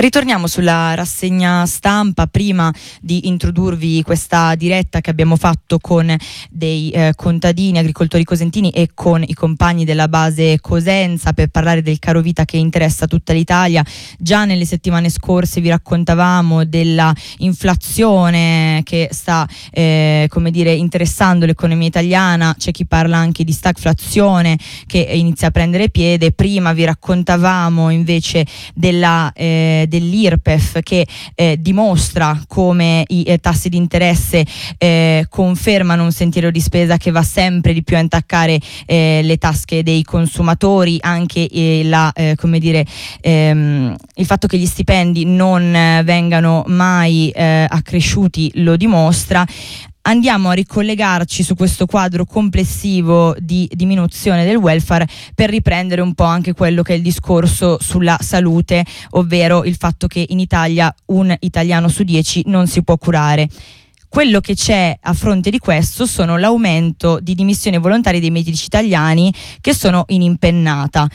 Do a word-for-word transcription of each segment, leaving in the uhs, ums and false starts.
Ritorniamo sulla rassegna stampa. Prima di introdurvi questa diretta che abbiamo fatto con dei eh, contadini, agricoltori cosentini e con i compagni della base Cosenza per parlare del caro vita che interessa tutta l'Italia, già nelle settimane scorse vi raccontavamo della inflazione che sta eh, come dire interessando l'economia italiana. C'è chi parla anche di stagflazione che inizia a prendere piede. Prima vi raccontavamo invece della eh, dell'I R P E F che eh, dimostra come i eh, tassi di interesse eh, confermano un sentiero di spesa che va sempre di più a intaccare eh, le tasche dei consumatori. Anche eh, la, eh, come dire, ehm, il fatto che gli stipendi non eh, vengano mai eh, accresciuti lo dimostra. Andiamo a ricollegarci su questo quadro complessivo di diminuzione del welfare per riprendere un po' anche quello che è il discorso sulla salute, ovvero il fatto che in Italia un italiano su dieci non si può curare. Quello che c'è a fronte di questo sono l'aumento di dimissioni volontarie dei medici italiani che sono in impennata.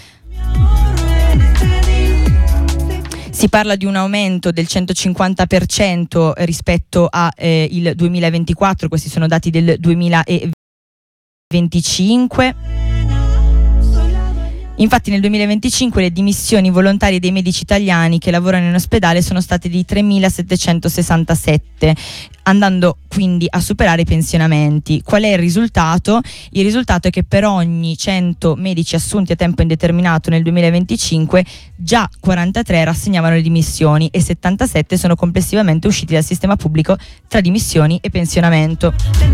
Si parla di un aumento del centocinquanta per cento rispetto al eh, duemilaventiquattro, questi sono dati del duemilaventicinque. Infatti nel duemilaventicinque le dimissioni volontarie dei medici italiani che lavorano in ospedale sono state di tremilasettecentosessantasette, andando quindi a superare i pensionamenti. Qual è il risultato? Il risultato è che per ogni cento medici assunti a tempo indeterminato nel duemilaventicinque già quarantatré rassegnavano le dimissioni e settantasette sono complessivamente usciti dal sistema pubblico tra dimissioni e pensionamento.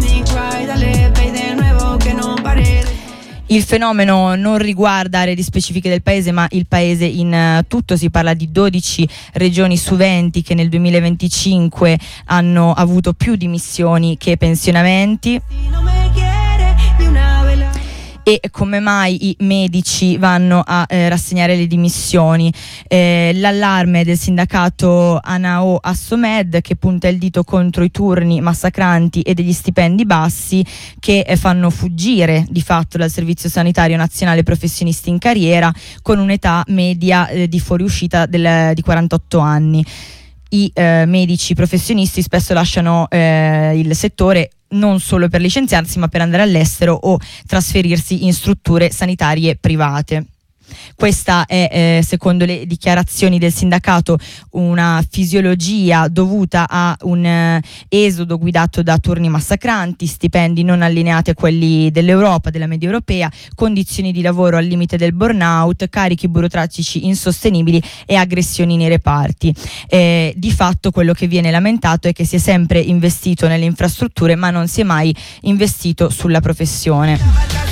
Il fenomeno non riguarda aree specifiche del paese, ma il paese in uh, tutto. Si parla di dodici regioni su venti che nel duemilaventicinque hanno avuto più dimissioni che pensionamenti. E come mai i medici vanno a eh, rassegnare le dimissioni? Eh, l'allarme del sindacato ANAO Assomed, che punta il dito contro i turni massacranti e degli stipendi bassi che eh, fanno fuggire di fatto dal Servizio Sanitario Nazionale professionisti in carriera con un'età media eh, di fuoriuscita del, di quarantotto anni. I eh, medici professionisti spesso lasciano eh, il settore non solo per licenziarsi, ma per andare all'estero o trasferirsi in strutture sanitarie private. Questa è, eh, secondo le dichiarazioni del sindacato, una fisiologia dovuta a un eh, esodo guidato da turni massacranti, stipendi non allineati a quelli dell'Europa, della media europea, condizioni di lavoro al limite del burnout, carichi burocratici insostenibili e aggressioni nei reparti. Eh, di fatto quello che viene lamentato è che si è sempre investito nelle infrastrutture, ma non si è mai investito sulla professione.